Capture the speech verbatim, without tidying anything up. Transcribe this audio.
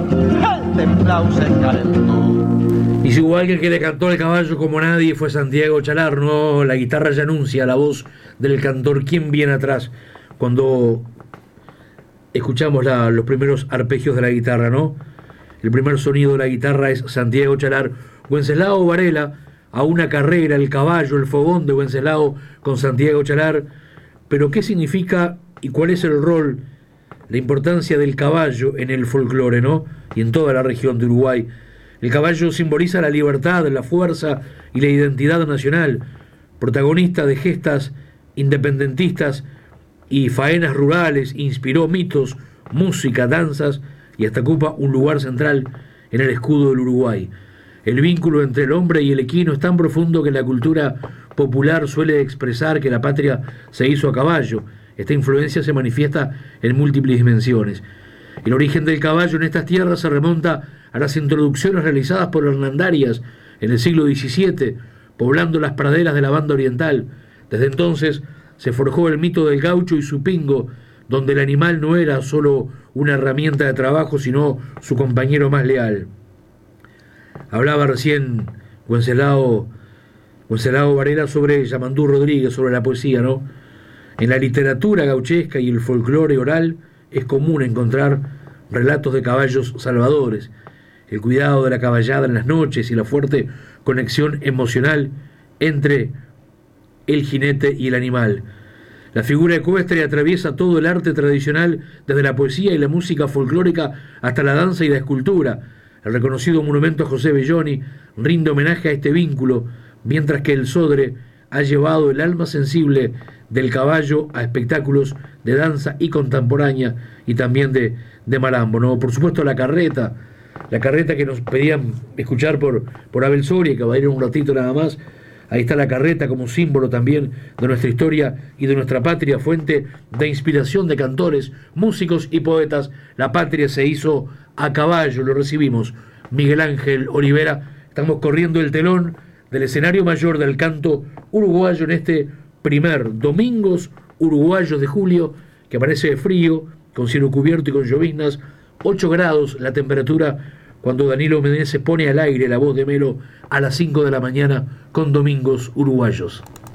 el templao se calentó. Y si hubo alguien que le cantó al caballo como nadie fue Santiago Chalar, ¿no? La guitarra ya anuncia la voz del cantor ¿Quién viene atrás? Cuando escuchamos la, los primeros arpegios de la guitarra, ¿no? El primer sonido de la guitarra es Santiago Chalar. Wenceslao Varela, a una carrera, el caballo, el fogón de Wenceslao con Santiago Chalar. Pero ¿qué significa y cuál es el rol, la importancia del caballo en el folclore, ¿no? Y en toda la región de Uruguay. El caballo simboliza la libertad, la fuerza y la identidad nacional, protagonista de gestas independentistas y faenas rurales, inspiró mitos, música, danzas y hasta ocupa un lugar central en el escudo del Uruguay. El vínculo entre el hombre y el equino es tan profundo que la cultura popular suele expresar que la patria se hizo a caballo. Esta influencia se manifiesta en múltiples dimensiones. El origen del caballo en estas tierras se remonta a las introducciones realizadas por Hernandarias en el siglo diecisiete, poblando las praderas de la banda oriental. Desde entonces se forjó el mito del gaucho y su pingo, donde el animal no era solo una herramienta de trabajo, sino su compañero más leal. Hablaba recién Wenceslao, Wenceslao Varela sobre Yamandú Rodríguez, sobre la poesía, ¿no? En la literatura gauchesca y el folclore oral es común encontrar relatos de caballos salvadores, el cuidado de la caballada en las noches y la fuerte conexión emocional entre el jinete y el animal. La figura ecuestre atraviesa todo el arte tradicional, desde la poesía y la música folclórica hasta la danza y la escultura. El reconocido monumento a José Belloni rinde homenaje a este vínculo, mientras que el Sodre ha llevado el alma sensible del caballo a espectáculos de danza y contemporánea y también de, de malambo, ¿no? Por supuesto la carreta, la carreta que nos pedían escuchar por, por Abel Soria, que va a ir un ratito nada más. Ahí está la carreta como símbolo también de nuestra historia y de nuestra patria, fuente de inspiración de cantores, músicos y poetas. La patria se hizo a caballo, lo recibimos. Miguel Ángel Olivera, estamos corriendo el telón del escenario mayor del canto uruguayo en este primer Domingos Uruguayos de julio, que amanece frío, con cielo cubierto y con lloviznas, ocho grados la temperatura, cuando Danilo Menéndez pone al aire la voz de Melo a las cinco de la mañana con Domingos Uruguayos.